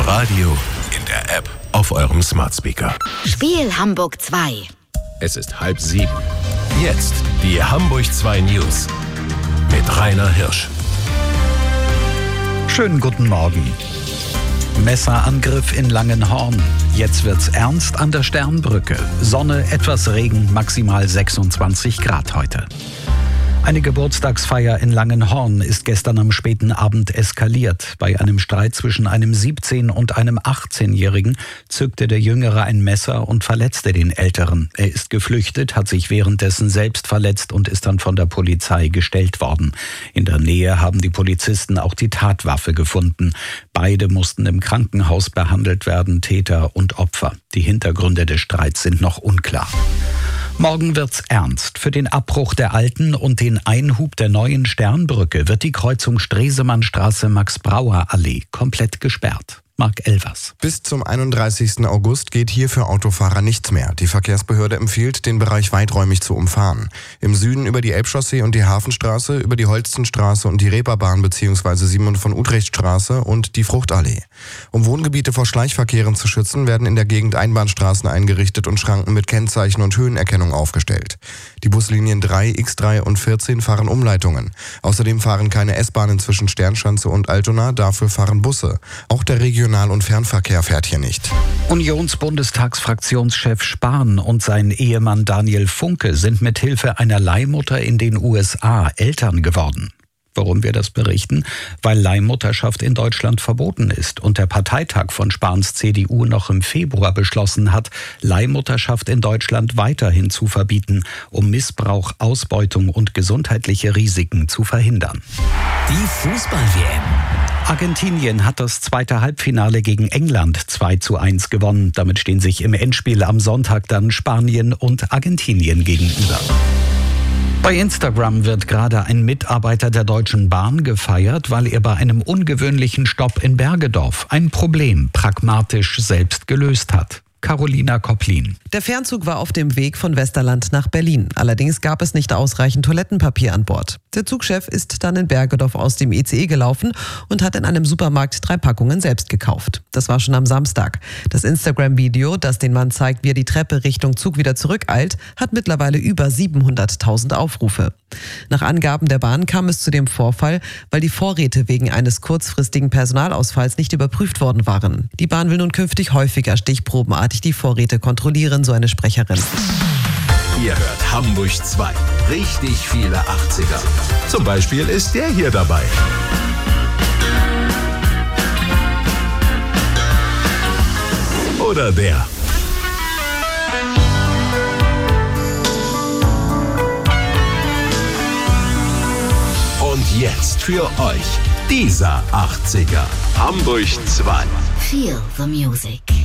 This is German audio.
Radio, in der App, auf eurem Smart Speaker. Spiel Hamburg 2. Es ist 6:30. Jetzt die Hamburg 2 News mit Rainer Hirsch. Schönen guten Morgen. Messerangriff in Langenhorn. Jetzt wird's ernst an der Sternbrücke. Sonne, etwas Regen, maximal 26 Grad heute. Eine Geburtstagsfeier in Langenhorn ist gestern am späten Abend eskaliert. Bei einem Streit zwischen einem 17- und einem 18-Jährigen zückte der Jüngere ein Messer und verletzte den Älteren. Er ist geflüchtet, hat sich währenddessen selbst verletzt und ist dann von der Polizei gestellt worden. In der Nähe haben die Polizisten auch die Tatwaffe gefunden. Beide mussten im Krankenhaus behandelt werden, Täter und Opfer. Die Hintergründe des Streits sind noch unklar. Morgen wird's ernst. Für den Abbruch der alten und den Einhub der neuen Sternbrücke wird die Kreuzung Stresemannstraße-Max-Brauer-Allee komplett gesperrt. Marc Elvers. Bis zum 31. August geht hier für Autofahrer nichts mehr. Die Verkehrsbehörde empfiehlt, den Bereich weiträumig zu umfahren. Im Süden über die Elbchaussee und die Hafenstraße, über die Holstenstraße und die Reeperbahn bzw. Simon von Utrecht-Straße und die Fruchtallee. Um Wohngebiete vor Schleichverkehren zu schützen, werden in der Gegend Einbahnstraßen eingerichtet und Schranken mit Kennzeichen und Höhenerkennung aufgestellt. Die Buslinien 3, X3 und 14 fahren Umleitungen. Außerdem fahren keine S-Bahnen zwischen Sternschanze und Altona, dafür fahren Busse. Auch der Regional- und Fernverkehr fährt hier nicht. Unionsbundestagsfraktionschef Spahn und sein Ehemann Daniel Funke sind mit Hilfe einer Leihmutter in den USA Eltern geworden. Warum wir das berichten? Weil Leihmutterschaft in Deutschland verboten ist und der Parteitag von Spahns CDU noch im Februar beschlossen hat, Leihmutterschaft in Deutschland weiterhin zu verbieten, um Missbrauch, Ausbeutung und gesundheitliche Risiken zu verhindern. Die Fußball-WM. Argentinien hat das zweite Halbfinale gegen England 2:1 gewonnen. Damit stehen sich im Endspiel am Sonntag dann Spanien und Argentinien gegenüber. Bei Instagram wird gerade ein Mitarbeiter der Deutschen Bahn gefeiert, weil er bei einem ungewöhnlichen Stopp in Bergedorf ein Problem pragmatisch selbst gelöst hat. Carolina Kopplin. Der Fernzug war auf dem Weg von Westerland nach Berlin. Allerdings gab es nicht ausreichend Toilettenpapier an Bord. Der Zugchef ist dann in Bergedorf aus dem ICE gelaufen und hat in einem Supermarkt 3 Packungen selbst gekauft. Das war schon am Samstag. Das Instagram-Video, das den Mann zeigt, wie er die Treppe Richtung Zug wieder zurückeilt, hat mittlerweile über 700.000 Aufrufe. Nach Angaben der Bahn kam es zu dem Vorfall, weil die Vorräte wegen eines kurzfristigen Personalausfalls nicht überprüft worden waren. Die Bahn will nun künftig häufiger stichprobenartig die Vorräte kontrollieren, so eine Sprecherin. Ihr hört Hamburg 2. Richtig viele 80er. Zum Beispiel ist der hier dabei. Oder der. Und jetzt für euch dieser 80er. Hamburg 2. Feel the music.